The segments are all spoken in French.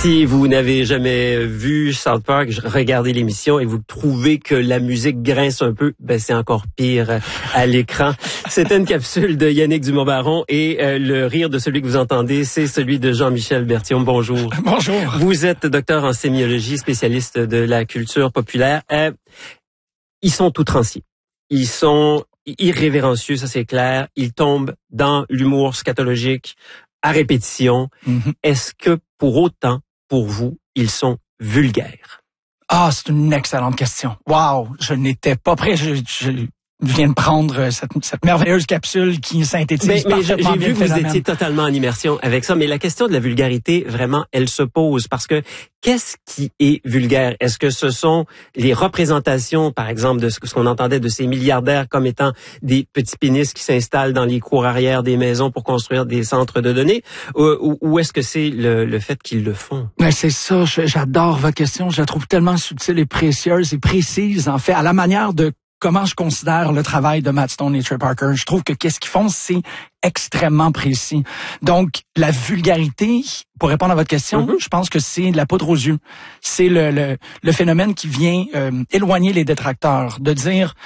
Si vous n'avez jamais vu South Park, regardez l'émission et vous trouvez que la musique grince un peu, ben c'est encore pire à l'écran. C'était une capsule de Yannick Dumont-Baron et le rire de celui que vous entendez, c'est celui de Jean-Michel Berthiaume. Bonjour. Bonjour. Vous êtes docteur en sémiologie, spécialiste de la culture populaire. Ils sont outranciers. Ils sont irrévérencieux, ça c'est clair. Ils tombent dans l'humour scatologique à répétition. Mm-hmm. Est-ce que pour autant, pour vous, ils sont vulgaires? Ah, c'est une excellente question. Wow, je n'étais pas prêt. Je viens de prendre cette merveilleuse capsule qui synthétise parfaitement j'ai bien vu le que vous phénomène. étiez totalement en immersion avec ça, mais la question de la vulgarité, vraiment, elle se pose parce que qu'est-ce qui est vulgaire? Est-ce que ce sont les représentations, par exemple, de ce qu'on entendait de ces milliardaires comme étant des petits pénis qui s'installent dans les cours arrière des maisons pour construire des centres de données, ou est-ce que c'est le fait qu'ils le font? Mais c'est ça, j'adore votre question, je la trouve tellement subtile et précieuse et précise, en fait, à la manière de comment je considère le travail de Matt Stone et Trey Parker. Je trouve que qu'est-ce qu'ils font, c'est extrêmement précis. Donc, la vulgarité, pour répondre à votre question, je pense que c'est de la poudre aux yeux. C'est le phénomène qui vient éloigner les détracteurs, de dire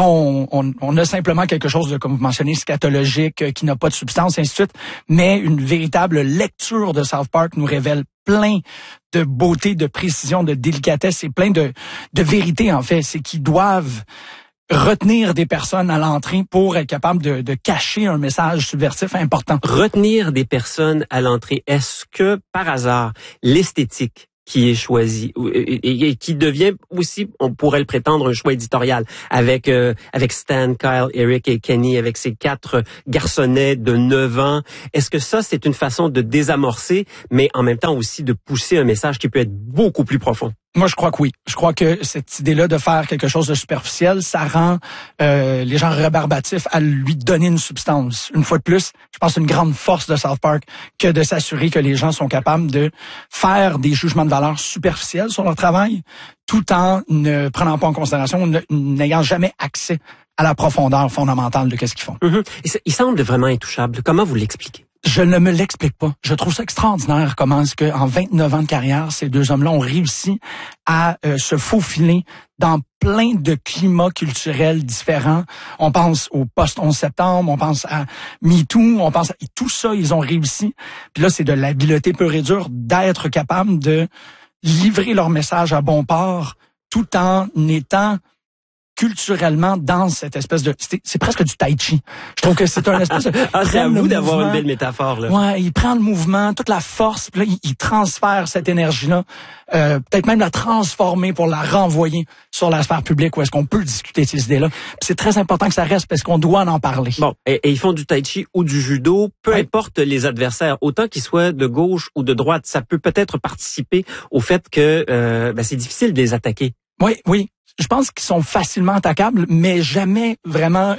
on a simplement quelque chose de, comme vous mentionnez, scatologique, qui n'a pas de substance, et ainsi de suite, mais une véritable lecture de South Park nous révèle plein de beauté, de précision, de délicatesse et plein de vérité, en fait. C'est qu'ils doivent retenir des personnes à l'entrée pour être capable de cacher un message subversif important. Retenir des personnes à l'entrée. Est-ce que, par hasard, l'esthétique qui est choisi et qui devient aussi, on pourrait le prétendre, un choix éditorial avec Stan, Kyle, Eric et Kenny, avec ces 4 garçonnets de 9 ans. Est-ce que ça, c'est une façon de désamorcer, mais en même temps aussi de pousser un message qui peut être beaucoup plus profond? Moi, je crois que oui. Je crois que cette idée-là de faire quelque chose de superficiel, ça rend les gens rébarbatifs à lui donner une substance. Une fois de plus, je pense que c'est une grande force de South Park que de s'assurer que les gens sont capables de faire des jugements de valeur superficiels sur leur travail, tout en ne prenant pas en considération, n'ayant jamais accès à la profondeur fondamentale de qu'est-ce qu'ils font. Ils semblent vraiment intouchables. Comment vous l'expliquez? Je ne me l'explique pas. Je trouve ça extraordinaire comment est-ce qu'en 29 ans de carrière, ces deux hommes-là ont réussi à se faufiler dans plein de climats culturels différents. On pense au post-11 septembre, on pense à MeToo, on pense à tout ça, ils ont réussi. Puis là, c'est de l'habileté pure et dure d'être capable de livrer leur message à bon port tout en étant culturellement dans cette espèce de... C'est presque du tai chi. Je trouve que c'est un espèce de... c'est à vous d'avoir une belle métaphore, là. Ouais, il prend le mouvement, toute la force, puis là, il transfère cette énergie-là, peut-être même la transformer pour la renvoyer sur la sphère publique où est-ce qu'on peut discuter de ces idées-là. Puis c'est très important que ça reste parce qu'on doit en parler. Bon, et ils font du tai chi ou du judo, peu importe les adversaires, autant qu'ils soient de gauche ou de droite, ça peut peut-être participer au fait que c'est difficile de les attaquer. Oui. Je pense qu'ils sont facilement attaquables, mais jamais vraiment...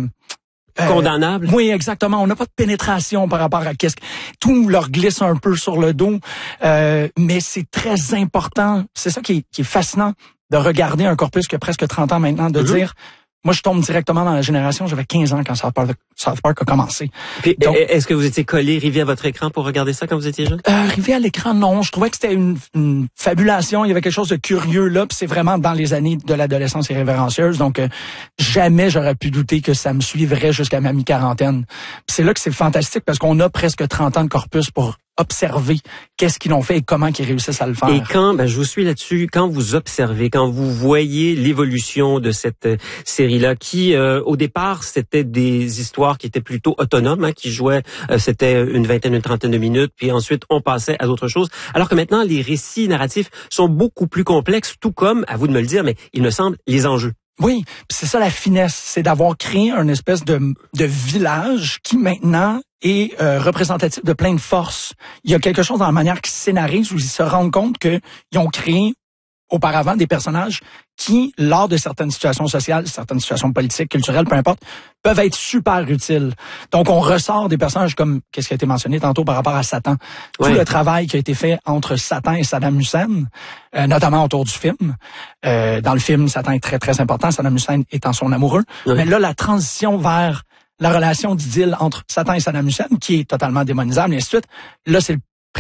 condamnables. Oui, exactement. On n'a pas de pénétration par rapport à qu'est-ce que... Tout leur glisse un peu sur le dos, mais c'est très important. C'est ça qui est fascinant de regarder un corpus qui a presque 30 ans maintenant, de dire... Moi, je tombe directement dans la génération. J'avais 15 ans quand South Park a commencé. Puis, donc, est-ce que vous étiez collé, rivé à votre écran pour regarder ça quand vous étiez jeune? Rivé à l'écran, non. Je trouvais que c'était une fabulation. Il y avait quelque chose de curieux là. Puis c'est vraiment dans les années de l'adolescence irrévérencieuse. Donc, jamais j'aurais pu douter que ça me suivrait jusqu'à ma mi-quarantaine. Puis c'est là que c'est fantastique parce qu'on a presque 30 ans de corpus pour observer qu'est-ce qu'ils ont fait et comment ils réussissent à le faire. Et quand, je vous suis là-dessus, quand vous observez, quand vous voyez l'évolution de cette série-là, qui au départ c'était des histoires qui étaient plutôt autonomes, qui jouaient, c'était une vingtaine, une trentaine de minutes, puis ensuite on passait à d'autres choses, alors que maintenant les récits narratifs sont beaucoup plus complexes, tout comme, à vous de me le dire, mais il me semble, les enjeux. Oui, c'est ça la finesse, c'est d'avoir créé une espèce de village qui maintenant est représentatif de plein de forces. Il y a quelque chose dans la manière qu'ils scénarisent où ils se rendent compte qu'ils ont créé auparavant des personnages qui, lors de certaines situations sociales, certaines situations politiques, culturelles, peu importe, peuvent être super utiles. Donc, on ressort des personnages comme, qu'est-ce qui a été mentionné tantôt par rapport à Satan. Tout le travail qui a été fait entre Satan et Saddam Hussein, notamment autour du film. Dans le film, Satan est très, très important, Saddam Hussein étant son amoureux. Mais là, la transition vers la relation d'idylle entre Satan et Saddam Hussein, qui est totalement démonisable, et ainsi de suite, là, c'est le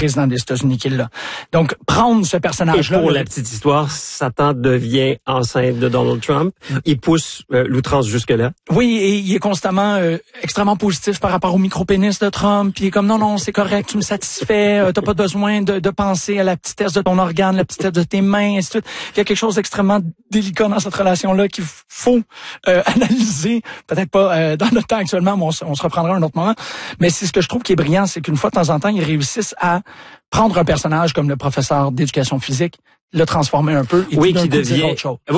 président des États-Unis qui l'a. Donc, prendre ce personnage-là... Et pour la petite histoire, Satan devient enceinte de Donald Trump. Il pousse l'outrance jusque-là. Oui, et il est constamment extrêmement positif par rapport au micro-pénis de Trump. Puis il est comme, non, c'est correct, tu me satisfais, t'as pas besoin de penser à la petitesse de ton organe, la petitesse de tes mains, ainsi de suite. Il y a quelque chose d'extrêmement délicat dans cette relation-là qu'il faut analyser. Peut-être pas dans notre temps actuellement, mais on se reprendra à un autre moment. Mais c'est ce que je trouve qui est brillant, c'est qu'une fois de temps en temps, ils réussissent à prendre un personnage comme le professeur d'éducation physique, le transformer un peu et qui devient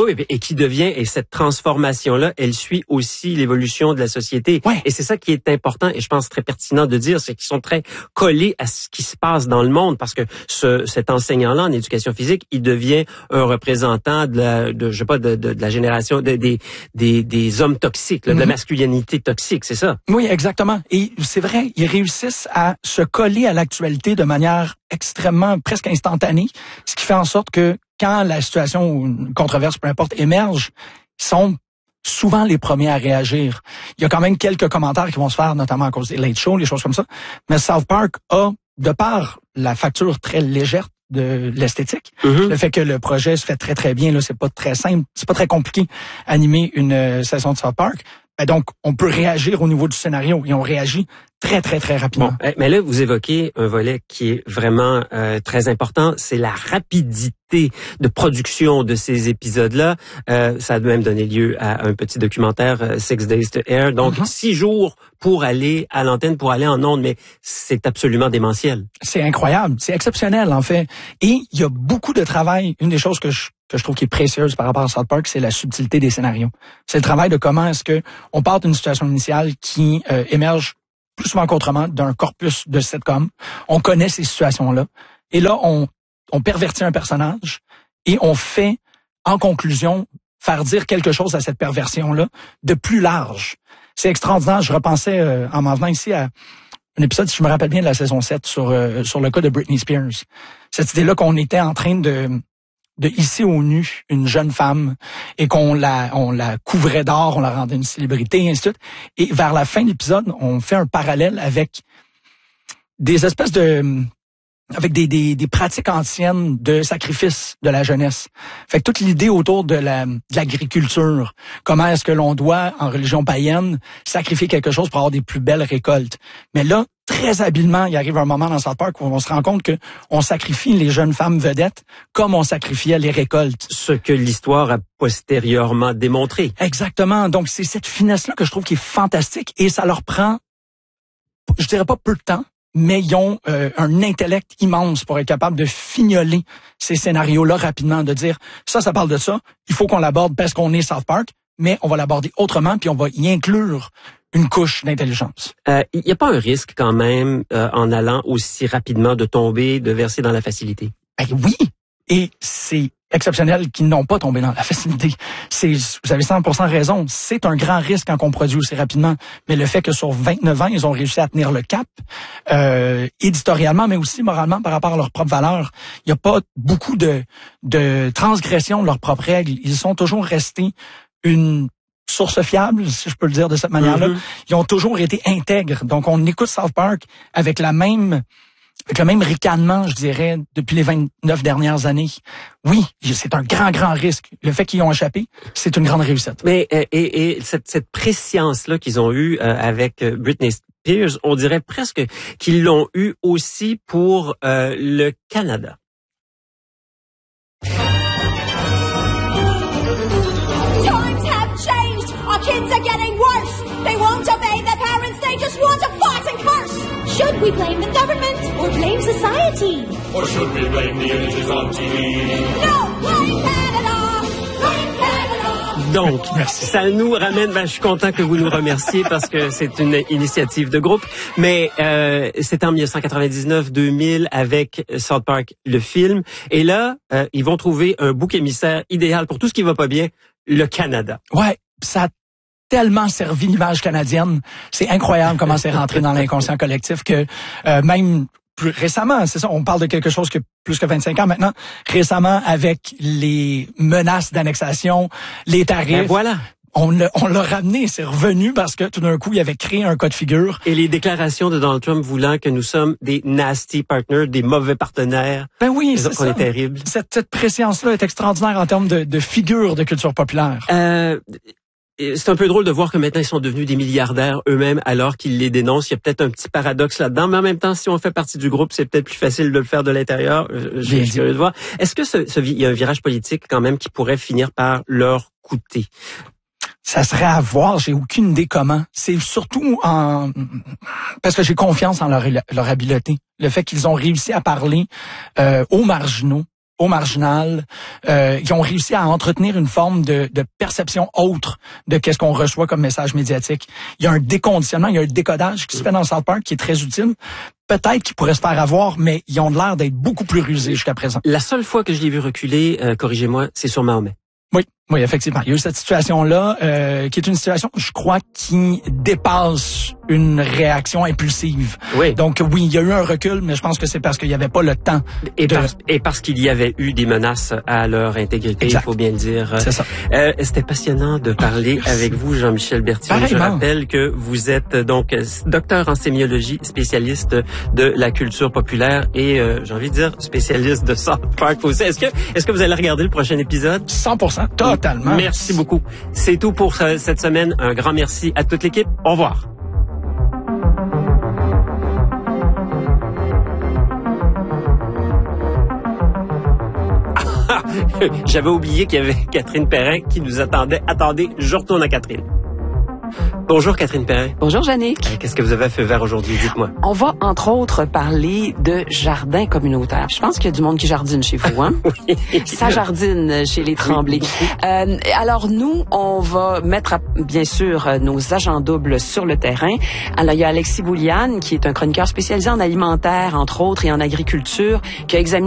et cette transformation-là, elle suit aussi l'évolution de la société. Ouais. Et c'est ça qui est important et je pense très pertinent de dire, c'est qu'ils sont très collés à ce qui se passe dans le monde parce que cet enseignant-là en éducation physique, il devient un représentant de la génération des hommes toxiques, là, de la masculinité toxique, c'est ça. Oui, exactement. Et c'est vrai, ils réussissent à se coller à l'actualité de manière extrêmement, presque instantanée, ce qui fait en sorte que quand la situation ou une controverse, peu importe, émerge, ils sont souvent les premiers à réagir. Il y a quand même quelques commentaires qui vont se faire, notamment à cause des late shows, les choses comme ça. Mais South Park a, de par la facture très légère de l'esthétique, le fait que le projet se fait très très bien, là, c'est pas très simple, c'est pas très compliqué animer une saison de South Park. Ben donc, on peut réagir au niveau du scénario et on réagit très, très, très rapidement. Bon, mais là, vous évoquez un volet qui est vraiment très important, c'est la rapidité de production de ces épisodes-là. Ça a même donné lieu à un petit documentaire, 6 Days to Air. Donc, 6 jours pour aller à l'antenne, pour aller en ondes, mais c'est absolument démentiel. C'est incroyable, c'est exceptionnel en fait. Et il y a beaucoup de travail. Une des choses que je trouve qui est précieuse par rapport à South Park, c'est la subtilité des scénarios. C'est le travail de comment est-ce que on part d'une situation initiale qui émerge plus souvent qu'autrement d'un corpus de sitcom. On connaît ces situations-là. Et là, on pervertit un personnage et on fait, en conclusion, faire dire quelque chose à cette perversion-là de plus large. C'est extraordinaire. Je repensais, en m'en venant ici, à un épisode, si je me rappelle bien, de la saison 7 sur le cas de Britney Spears. Cette idée-là qu'on était en train de hisser au nu une jeune femme et qu'on la couvrait d'or, on la rendait une célébrité, et ainsi de suite. Et vers la fin de l'épisode, on fait un parallèle avec des espèces avec des pratiques anciennes de sacrifice de la jeunesse. Fait que toute l'idée autour de l'agriculture, comment est-ce que l'on doit, en religion païenne, sacrifier quelque chose pour avoir des plus belles récoltes. Mais là, très habilement, il arrive un moment dans South Park où on se rend compte que on sacrifie les jeunes femmes vedettes comme on sacrifiait les récoltes. Ce que l'histoire a postérieurement démontré. Exactement. Donc, c'est cette finesse-là que je trouve qui est fantastique et ça leur prend, je dirais pas peu de temps, mais ils ont un intellect immense pour être capable de fignoler ces scénarios-là rapidement, de dire ça parle de ça, il faut qu'on l'aborde parce qu'on est South Park, mais on va l'aborder autrement, puis on va y inclure une couche d'intelligence. Il n'y a pas un risque quand même, en allant aussi rapidement, de tomber, de verser dans la facilité? Ben oui, et c'est exceptionnel qu'ils n'ont pas tombé dans la facilité. Vous avez 100% raison, c'est un grand risque quand on produit aussi rapidement, mais le fait que sur 29 ans, ils ont réussi à tenir le cap, éditorialement, mais aussi moralement par rapport à leurs propres valeurs. Il n'y a pas beaucoup de transgression de leurs propres règles. Ils sont toujours restés une source fiable, si je peux le dire de cette manière-là. Ils ont toujours été intègres. Donc, on écoute South Park avec le même ricanement, je dirais, depuis les 29 dernières années. Oui, c'est un grand, grand risque. Le fait qu'ils ont échappé, c'est une grande réussite. Mais et cette prescience-là qu'ils ont eue avec Britney Spears, on dirait presque qu'ils l'ont eu aussi pour le Canada. Times have changed. Our kids are getting worse. They won't obey their parents. They just want to fight and curse. Should we blame the government or blame society? Or should we blame the images on TV? No, blame Canada. Blame Canada. Donc, ça nous ramène, je suis content que vous nous remerciez parce que c'est une initiative de groupe, mais c'était en 1999-2000 avec South Park, le film, et là, ils vont trouver un bouc émissaire idéal pour tout ce qui va pas bien, le Canada. Ouais, ça a tellement servi l'image canadienne. C'est incroyable comment c'est rentré dans l'inconscient collectif que même plus récemment, c'est ça, on parle de quelque chose que plus que 25 ans maintenant, récemment avec les menaces d'annexation, les tarifs. Ben voilà. On l'a ramené, c'est revenu parce que tout d'un coup, il avait créé un cas de figure. Et les déclarations de Donald Trump voulant que nous sommes des nasty partners, des mauvais partenaires. Ben oui, c'est ça. On est terrible. Cette préséance-là est extraordinaire en termes de figure de culture populaire. C'est un peu drôle de voir que maintenant ils sont devenus des milliardaires eux-mêmes alors qu'ils les dénoncent. Il y a peut-être un petit paradoxe là-dedans, mais en même temps, si on fait partie du groupe, c'est peut-être plus facile de le faire de l'intérieur. Je suis curieux de voir. Est-ce que il y a un virage politique quand même qui pourrait finir par leur coûter? Ça serait à voir, j'ai aucune idée comment. C'est surtout parce que j'ai confiance en leur habileté. Le fait qu'ils ont réussi à parler aux marginaux, au marginal, ils ont réussi à entretenir une forme de perception autre de qu'est-ce qu'on reçoit comme message médiatique. Il y a un déconditionnement, il y a un décodage qui se fait dans South Park qui est très utile. Peut-être qu'ils pourraient se faire avoir, mais ils ont l'air d'être beaucoup plus rusés jusqu'à présent. La seule fois que je l'ai vu reculer, corrigez-moi, c'est sur Mahomet. Oui, effectivement. Il y a eu cette situation-là, qui est une situation, je crois, qui dépasse une réaction impulsive. Oui. Donc oui, il y a eu un recul, mais je pense que c'est parce qu'il n'y avait pas le temps. Et parce qu'il y avait eu des menaces à leur intégrité, exact. Il faut bien le dire. C'est ça. C'était passionnant de parler avec vous, Jean-Michel Berthiaume. Je rappelle que vous êtes donc docteur en sémiologie, spécialiste de la culture populaire et, j'ai envie de dire, spécialiste de South Park aussi. Est-ce que vous allez regarder le prochain épisode? 100%, totalement. Merci beaucoup. C'est tout pour cette semaine. Un grand merci à toute l'équipe. Au revoir. J'avais oublié qu'il y avait Catherine Perrin qui nous attendait. Attendez, je retourne à Catherine. Bonjour Catherine Perrin. Bonjour Yannick. Qu'est-ce que vous avez à feu vert aujourd'hui? Dites-moi. On va entre autres parler de jardin communautaire. Je pense qu'il y a du monde qui jardine chez vous, hein? Oui. Ça jardine chez les Tremblay. Alors nous, on va mettre bien sûr nos agents doubles sur le terrain. Alors il y a Alexis Bouliane qui est un chroniqueur spécialisé en alimentaire entre autres et en agriculture qui a examiné